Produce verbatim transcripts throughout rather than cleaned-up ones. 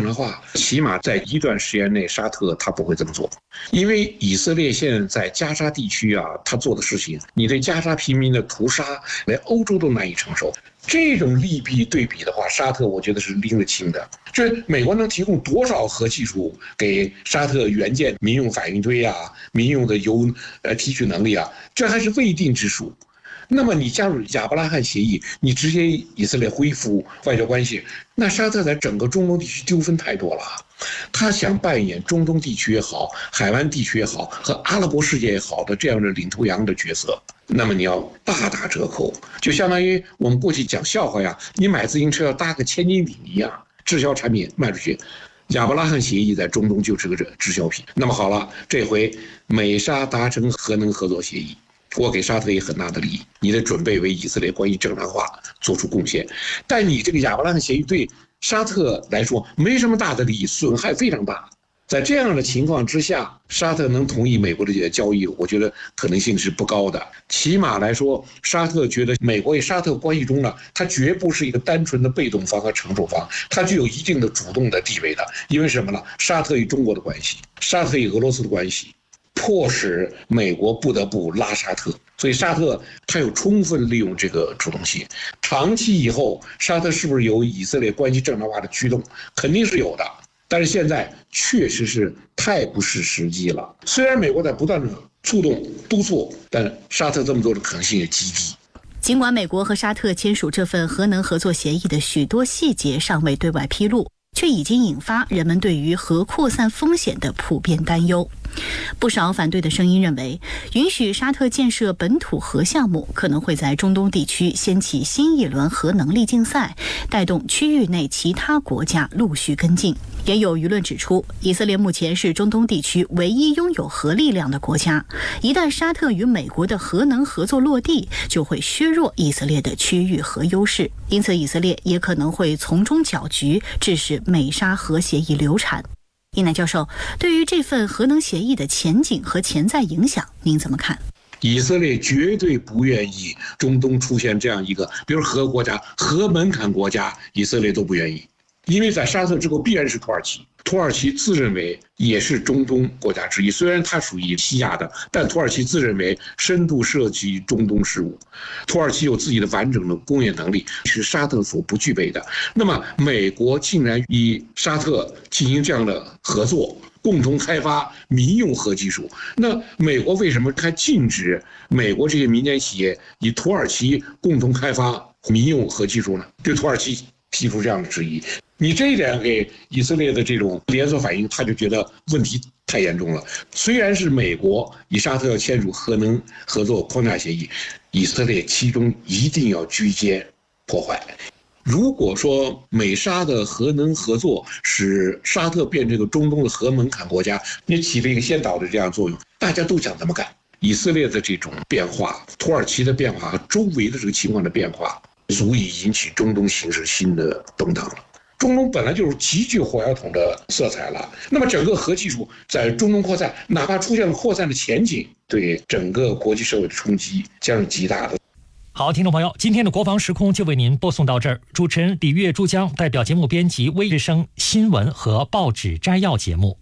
常化，起码在一段时间内，沙特他不会这么做，因为以色列现在在加沙地区啊，他做的事情，你对加沙平民的屠杀，连欧洲都难以承受。这种利弊对比的话，沙特我觉得是拎得清的。这美国能提供多少核技术给沙特援建民用反应堆啊、民用的油呃提取能力啊，这还是未定之数。那么你加入亚伯拉罕协议，你直接以色列恢复外交关系，那沙特在整个中东地区纠纷太多了。他想扮演中东地区也好、海湾地区也好和阿拉伯世界也好的这样的领头羊的角色，那么你要大打折扣，就相当于我们过去讲笑话呀，你买自行车要搭个千斤顶一样，滞销产品卖出去。亚伯拉罕协议在中东就是个滞销品。那么好了，这回美沙达成核能合作协议，我给沙特也很大的利益，你得准备为以色列关系正常化做出贡献。但你这个亚伯拉罕协议对沙特来说没什么大的利益，损害非常大。在这样的情况之下，沙特能同意美国的这些交易，我觉得可能性是不高的。起码来说，沙特觉得美国与沙特关系中呢，它绝不是一个单纯的被动方和承受方，它具有一定的主动的地位的。因为什么呢？沙特与中国的关系，沙特与俄罗斯的关系，迫使美国不得不拉沙特，所以沙特它有充分利用这个主动性。长期以后，沙特是不是有以色列关系正常化的驱动？肯定是有的。但是现在确实是太不是时机了。虽然美国在不断的触动督促，但沙特这么做的可能性也极低。 尽管美国和沙特签署这份核能合作协议的许多细节尚未对外披露，却已经引发人们对于核扩散风险的普遍担忧。不少反对的声音认为，允许沙特建设本土核项目可能会在中东地区掀起新一轮核能力竞赛，带动区域内其他国家陆续跟进。也有舆论指出，以色列目前是中东地区唯一拥有核力量的国家，一旦沙特与美国的核能合作落地，就会削弱以色列的区域核优势，因此以色列也可能会从中搅局，致使美沙核协议流产。伊乃教授，对于这份核能协议的前景和潜在影响，您怎么看？ 以色列绝对不愿意中东出现这样一个，比如核国家、核门槛国家，以色列都不愿意。因为在沙特之后必然是土耳其，土耳其自认为也是中东国家之一，虽然它属于西亚的，但土耳其自认为深度涉及中东事务。土耳其有自己的完整的工业能力，是沙特所不具备的。那么美国竟然与沙特进行这样的合作，共同开发民用核技术，那美国为什么还禁止美国这些民间企业与土耳其共同开发民用核技术呢？对土耳其提出这样的质疑，你这一点给以色列的这种连锁反应，他就觉得问题太严重了。虽然是美国与沙特要签署核能合作框架协议，以色列其中一定要居间破坏。如果说美沙的核能合作使沙特变成这个中东的核门槛国家，你起了一个先导的这样作用，大家都想怎么干。以色列的这种变化，土耳其的变化和周围的这个情况的变化，足以引起中东形势新的动荡了。中东本来就是极具火药桶的色彩了，那么整个核技术在中东扩散，哪怕出现了扩散的前景，对整个国际社会的冲击将是极大的。 好，听众朋友，今天的国防时空就为您播送到这儿。主持人李月珠江代表节目编辑微日升新闻和报纸摘要节目。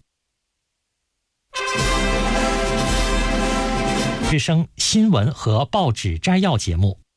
日升新闻和报纸摘要节目。